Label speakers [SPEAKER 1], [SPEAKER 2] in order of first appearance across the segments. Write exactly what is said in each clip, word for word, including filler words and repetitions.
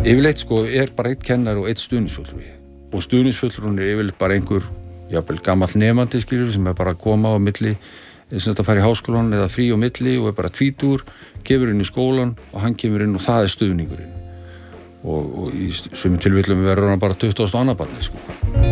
[SPEAKER 1] Yfirleitt sko er bara einn kennari og einn stuðningsfulltrúi og stuðningsfulltrúin er yfirleitt bara einhver jafnvel gamall nemandi skilur sem er bara að koma á milli sem að fara í háskólan eða frí á milli og er bara tvítugur, kemur inn í skólan og hann kemur inn og það er stuðningurinn og, og í sumum tilfellum verður hann bara tuttugasta og annað barnið sko.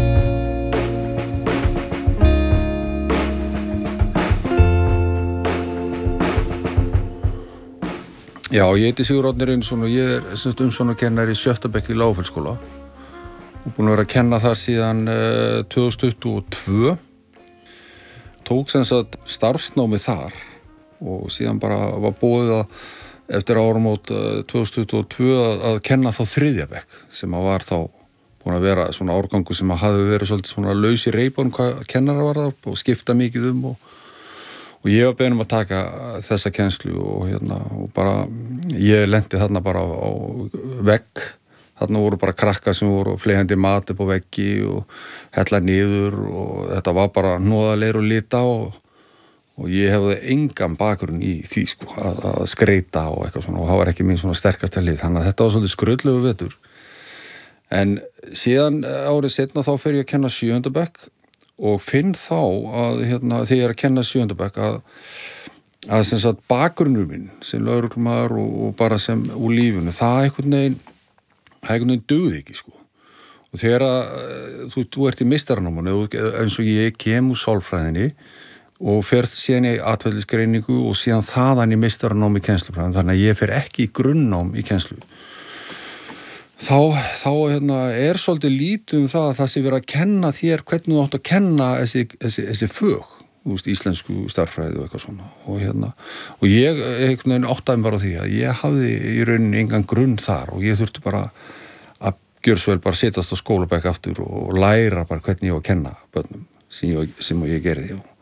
[SPEAKER 1] Já, ég heiti Sigurður Árni Reynisson og ég er semst umsjónarkennari í sjötta bekk í Lágafellsskóla og búinn að vera að kenna þar síðan uh, tvö þúsund tuttugu og tvö. Tók sem sagt starfsnámið þar og síðan bara var boðið að eftir áramót uh, tvö þúsund tuttugu og tvö að, að kenna þá þriðja bekk sem að var þá búinn að vera svona árgangur sem að hafði verið svolítið svona laus í reipunum hvað kennara var það og skipta mikið um og Og ég var beðinn um að taka þessa kennslu og hérna og bara ég lenti þarna bara á, á vegg. Þarna voru bara krakkar sem voru fleygandi mat upp á veggi og hella niður og þetta var bara hnoðaleir og lita og, og ég hefði engan bakgrunn í því sko að, að skreita og eitthvað svona og það var ekki mín svona sterkasta hlið. Þannig að þetta var svolítið skrautlegu vetur. En síðan árið seinna þá fer ég að kenna sjöunda bekk og finn þá að hérna, þegar ég er að kenna sjöunda bekk að, að sem sagt bakgrunnur minn sem lögreglumaður og, og bara sem úr lífinu, það einhvern veginn það einhvern veginn dugði ekki sko og þegar að þú, þú ert í meistaranáminu eins og ég kem úr sálfræðinni og fer síðan í atferlisgreiningu og síðan þaðan í meistaranámi í kennslufræðin þannig að ég fer ekki í grunnnám í kennslu Þá, þá hérna, er svolítið lítið um það að það sé verið að kenna þér hvernig þú átt að kenna þessi, þessi, þessi fög, úst, íslensku starffræði og eitthvað svona. Og, hérna, og ég einhvern veginn áttaði bara á því að ég hafði í rauninni engan grunn þar og ég þurfti bara að gjörsvel bara setjast á skólabekk aftur og læra bara hvernig ég var að kenna börnum sem ég, sem ég gerði. Já.